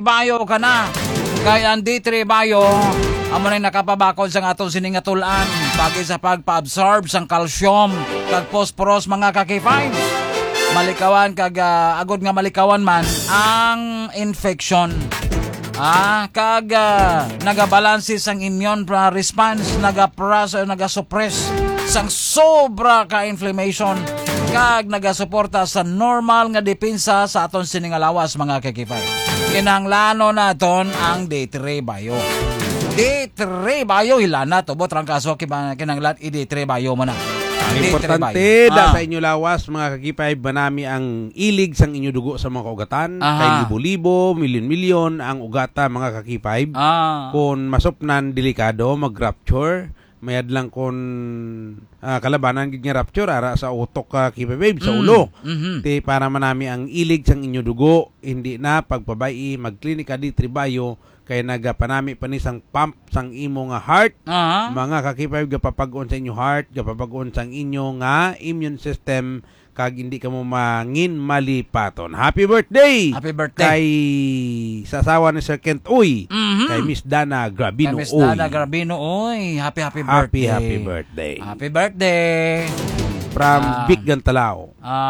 Bayo ka na. Kaya ang D3 Bayo, amo na nakapabakod sa atong siningatulan pagi sa pagpa-absorb sang calcium kag phosphorus mga ka-K5. Malikawan kag agod nga malikawan man ang infection. Kag nagabalansi sang immune response, naga-suppress sang sobra ka inflammation kag nagasuporta sa normal nga depensa sa aton siningalawas mga kakipay. Kinahanglanon naton ang D3 Bayo. D3 Bayo hilana tubot rang kaso kinahanglan i-D3 Bayo man na. Ang importante sa inyo lawas mga kakipay banami ang ilig sang inyo dugo sa mga kaugatan. Kay libo-libo, milyon-milyon ang ugata mga kakipay. Kung masupnan delikado mag-rupture, mayad lang kung kalabanan gid nga rupture ara sa utok ka kipay sa ulo. Ti para manami ang ilig sang inyo dugo, hindi na pagpabay mag-klinika D3 Bayo kay nagapanami pa ni sang pump sang imo nga heart. Mga kakipay gapapag-on sa inyo heart, gapapag-on sang inyo nga immune system kag hindi ka mo mangin malipaton. Happy birthday! Happy birthday! Kay sasawa ni Sir Kent Uy. Kay Miss Dana Grabino Uy. Kay Miss Dana Grabino Uy. Happy birthday! Happy birthday! Happy birthday! From Big Gantalao.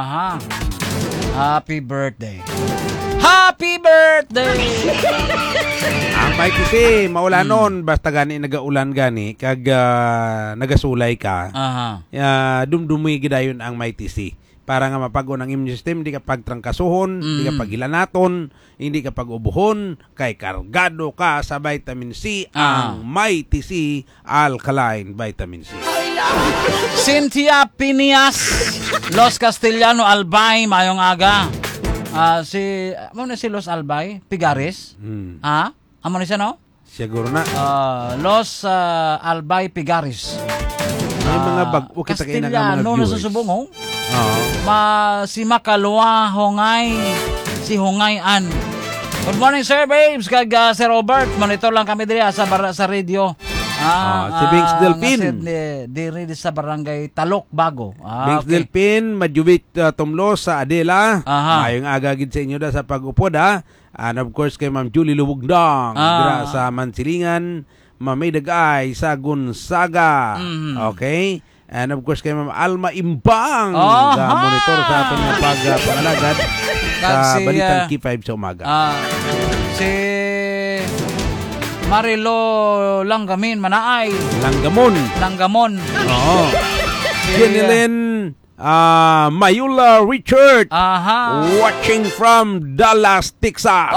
Happy birthday! Happy birthday! Ang may kasi maulanon basta gani nagaulan gani kag nagasulay ka. Dumdumi gidayon ang may TC para nga mapag-on ang immune system, hindi ka pagtrangkasuhon, hindi ka pagilanaton, hindi ka pag-ubuhon, kay kargado ka sa vitamin C, ang may TC Alkaline Vitamin C. Cynthia Pinias, Los Castellano Albay, mayong aga. Ano na si Los Albay? Pigaris? Amo na siya, no? Siguro na. Los Albay Pigaris. May mga bag-o kita kayo na mga Castellano viewers. na susubong, si Makalua Hongay, si Hongay An. Good morning, Sir Babes, kag Sir Robert. Monitor lang kami diri sa radio. Si Binks Delpin. Diri sa barangay Talok Bago. Binks Delpin, Madjubit Tumlo sa Adela. Mayong agagid sa inyo da sa pag-upod and of course kay Ma'am Julie Lubugdang dira sa Mansilingan. Ma'am May Dagay sa Gonzaga. Okay? And of course kay Ma'am Alma Imbang monitor sa ating pagpangalagad sa Balitang K5 sa umaga. Si Marilo Langgamin Manaay. Langgamon. Oo. Jenilyn Mayula Richard. Watching from Dallas, Texas.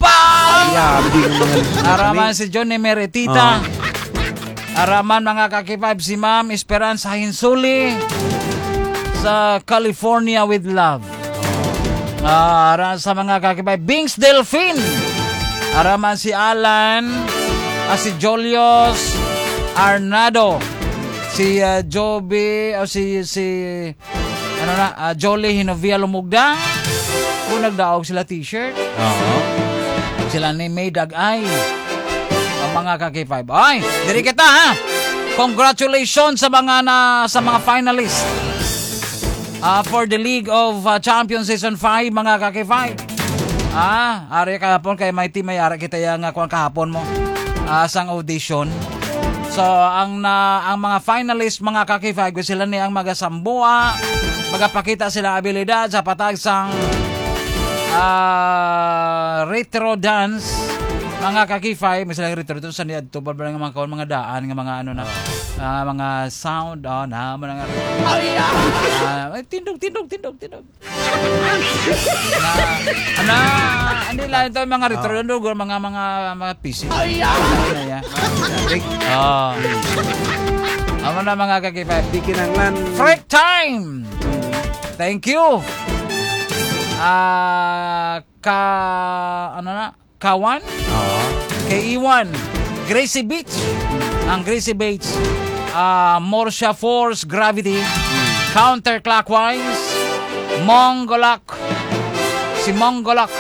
Araman si Johnny Meretita. Araman mga kakipab si Ma'am Esperanza Hinsuli sa California with Love. Araman sa mga kakipab Binks Delphin. Araman si Alan, si Jolios Arnado, si Joby, Jolie Hinovia Lumugda. Kung nagdaog sila t-shirt. Sila ni May Dagay. Ang mga kaki-5. Ay, diri kita Congratulations sa mga finalists. For the League of Champions Season 5 mga kaki-5. Ari kahapon kay may team may ara kita yang kuan kahapon mo. Sang audition. So ang mga finalists mga kaki-5 sila ni ang magasambuha, magapakita sila abilidad sa patag sang retro dance mga kaki-5 may sila retro sa niya to mga mga daan nga mga mga sound na mga tindog hindi lang ito mga retro mga PC na mga kaki-5 di kinanglan Freak Time. Thank you. Kawan? K1. Gracie Beach. Ang Gracie Beach. Morsha Force Gravity. Counterclockwise. Mongolak. Si Mongolak.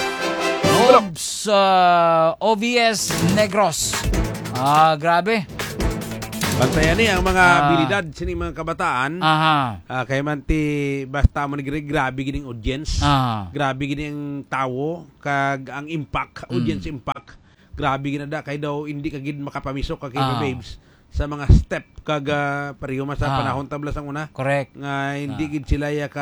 OVS Negros. Grabe. Bantayan ni ang mga abilidad sining mga kabataan. Kay man ti basta mo ni grabe gining audience. Grabe gining tawo kag ang impact, audience impact grabe ginada kay daw hindi kagid makapamisok kag babes sa mga step kag pareho man sa panahon tablas ang una. Correct. Nga hindi gid sila ya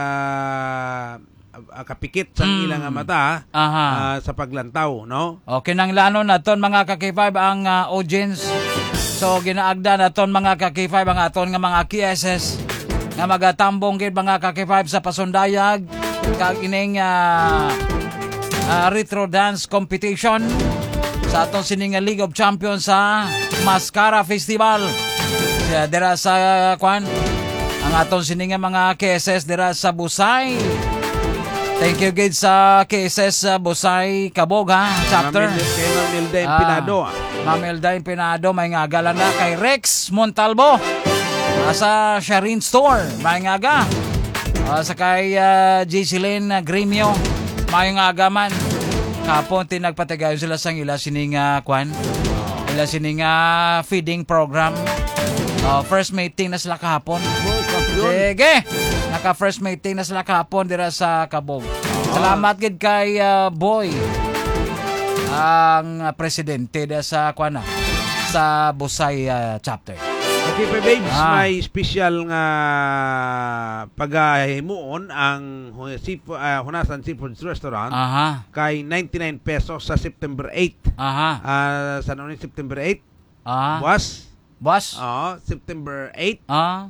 kapikit sa ilang mata sa paglantaw, no? Okay, nang lano naton mga ka-K5 ang audience. So ginaagda naton mga ka-K5 ang aton nga mga KSS nga magatambong gid mga ka-K5 sa pasundayag kag ining retro dance competition sa aton sining League of Champions sa Mascara Festival. Dira sa ang aton sining mga KSS dira sa Busay. Thank you gid sa KSS Busay Kabog chapter. Ma'am Elda Empinado. Ma'am Elda Empinado may ngagalan na kay Rex Montalvo. Sa Sharin Store may ngaga. Sa kay Jacilyn Gremio may ngaga man. Kapon tinagpatigayon sila sang ila sining ila sining feeding program. First meeting na sila kahapon. Sige. Naka-first meeting na sila kahapon dira sa Kabog. Salamat gid kay Boy, ang presidente dira sa sa Busay chapter. Okay, babes, may special nga paghimuon ang Hunasan Seafood Restaurant kay 99 pesos sa September 8. Sa noon September 8? Boss? September 8.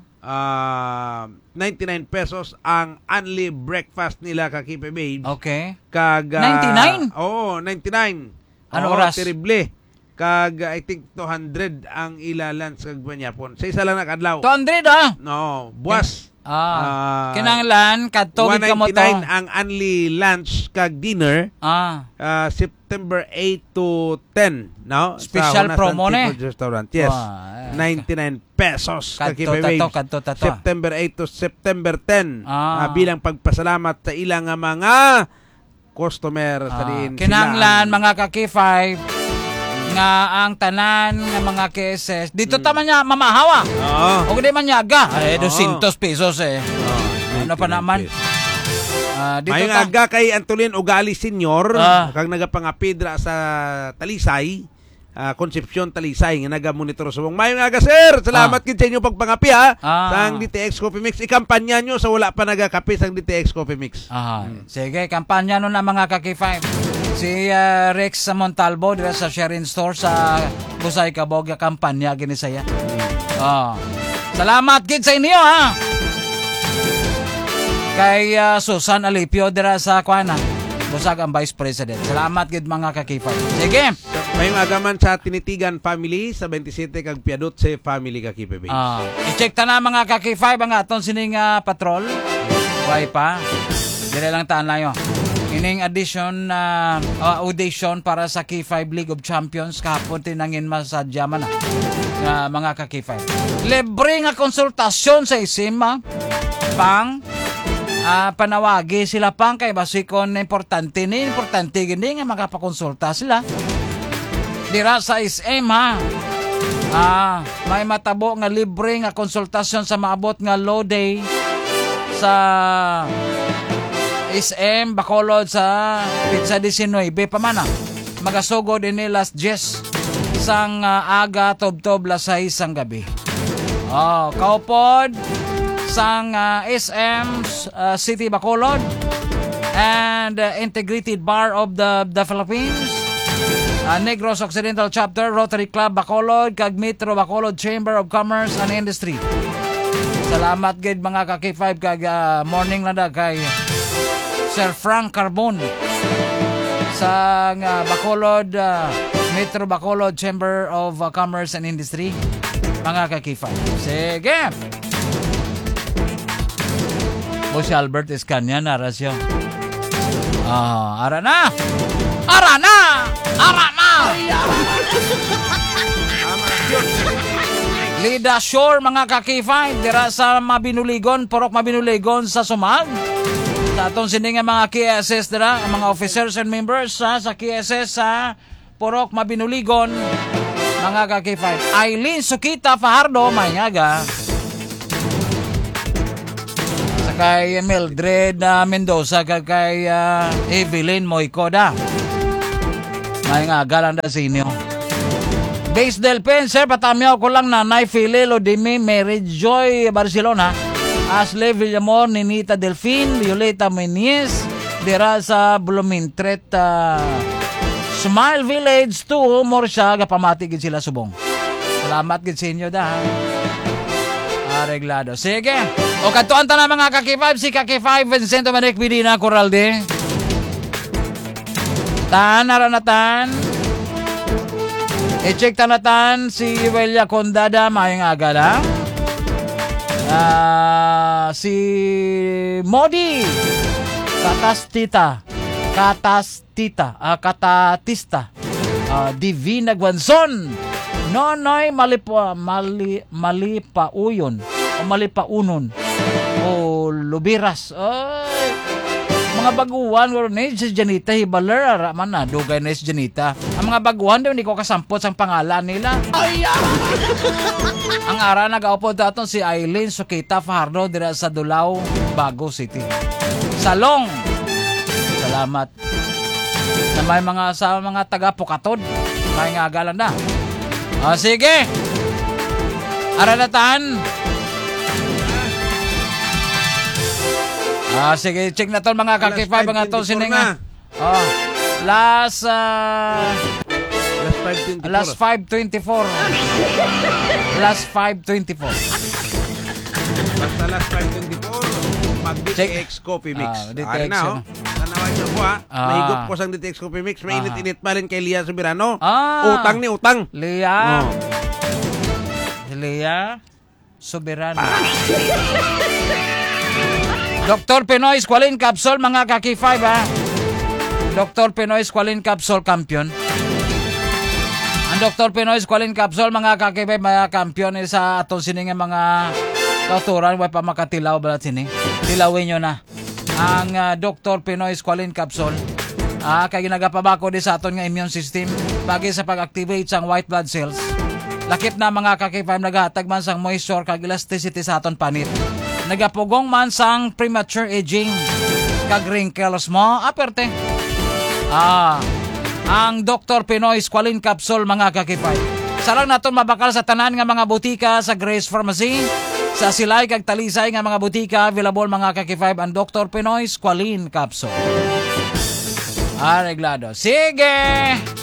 99 pesos ang only breakfast nila ka-Kipe Babes. Okay. Kag 99? 99. Ano oras? Terrible. Kag I think 200 ang ilalans kag banyapon. Sa isa lang nakadlaw. 200 No, buwas. Kinanglan kadto gid kamo to. 199 ang only lunch kag dinner. September 8 to 10, no? Special promo ne. Restaurant. Yes. 99 pesos kadto tato. September 8 to September 10. Bilang pagpasalamat sa ilang mga customer sa din. Kinanglan mga ka-K5 nga ang tanan ng mga KSS dito taman niya mamahawa. O di man nyaga. 200 pesos ano pa naman? Dito may aga kay Antolin Ugali Senior kag nagapangapidra sa Talisay, Concepcion Talisay nga naga-monitor sa buong. May aga sir, salamat gid sa inyo pagpangapi sang DTX Coffee Mix. Ikampanya nyo sa wala pa nagakapi sang DTX Coffee Mix. Sige, kampanya no na mga ka-K5. Si Rex Montalvo dira sa Sharin Store sa Busay Kabog kampanya gini saya. Salamat gid sa inyo Kay Susan Alipio dira sa Busag ang Vice President. Salamat gid mga ka-K5. Sige. May agaman sa Tinitigan family sa 27 kag Piadot sa family ka-Kipe Babes. I-check ta na mga ka-K5 ang aton sining patrol. Why pa? Dire lang taan layo. Ining audition para sa K5 League of Champions kahapon tinangin masadya man mga ka-K5. Libre nga konsultasyon sa isim pang panawagi sila pang kay basikon importante gini nga makapakonsulta sila dira sa SM may matabo nga libre nga konsultasyon sa maabot nga low day sa SM Bacolod sa Pizza 19 pa man magasugod ini last 10 sang aga tob-tob las 6 sang gabi. Kaupod sang SM City Bacolod and Integrated Bar of the Philippines, Negros Occidental Chapter, Rotary Club Bacolod, kag Metro Bacolod Chamber of Commerce and Industry. Salamat gid mga ka-K5 kag morning na kay Sir Frank Carbon sa Bacolod Metro Bacolod Chamber of Commerce and Industry, mga ka-K5. Sige. Boss Albert Escania narasyon. Ara na. Lida Shore mga ka-K5 dira sa Mabinuligon, Purok Mabinuligon sa Sumag. Sa atong sining mga KSS dira, mga officers and members sa KSS sa Purok Mabinuligon, mga ka-K5. Aileen Sukita Fajardo may ngaga. Sa kay Mildred Mendoza kay Evelyn Moicoda. May nga, galang na sa inyo. Base del Pen, sir, patamyaw ko lang Nanay Filelo Dimi, Mary Joy Barcelona, Ashley Villamor, Ninita Delfin, Violeta Menyes, dira sa Blumintret, Smile Village 2, Morsha, gapamati gid sila subong. Salamat gid sa inyo da. Areglado. Sige. O katuan ta na mga Kaki 5, si Kaki 5, Vincento Manek Medina, Corralde. Naranatan. I-check tanatan si Welia Condada, mayang aga lang. Si Modi Katatista Divina Guanzon, Nonoy Malipauyon o Malipaunon o Lubiras. Ay, mga baguhan wala na si Janita Hibaler man na dugay na si Janita. Ang mga baguhan daw hindi ko kasampot sang pangalan nila. Ang ara nag-aupod daton si Aileen Sukita Fajardo dira sa Dulao, Bago City. Salong. Salamat. Sa mga taga Pukatod. May nga agalan na. Sige. Aranatan. Sige, check na to mga Kaki 5 mga to sininga. Last 5:24. Last 5:24. Basta last 5:24, mag-DTX Coffee Mix. Ari na, ho. Tanawan niyo po, ha. Nahigop ko sang DTX Coffee Mix. May init-init pa rin kay Lia Subirano. Utang ni utang. Lia. Lia Subirano. Dr. Pinoy Squalene Capsule, mga Kaki 5, ha. Dr. Pinoy Squalene Capsule, kampiyon. Ang Dr. Pinoy Squalene Capsule, mga Kaki 5, mga kampiyon sa atong sining mga kauturan, way pa makatilaw balat sining. Tilawin nyo na ang Dr. Pinoy Squalene Capsule. Kaya ginagapabako din sa aton nga immune system bagay sa pag-activate sang white blood cells. Lakip na mga Kaki 5, naghatag man sang moisture kag elasticity sa aton panit. Nagapugong man sang premature aging kag wrinkles mo aperte. Ang Dr. Pinoy Squalene Capsule, mga Kaki 5. Sarang naton mabakal sa tanan nga mga butika sa Grace Pharmacy, sa Silay kag Talisay nga mga butika, available mga Kaki 5 ang Dr. Pinoy Squalene Capsule. Areglado. Sige.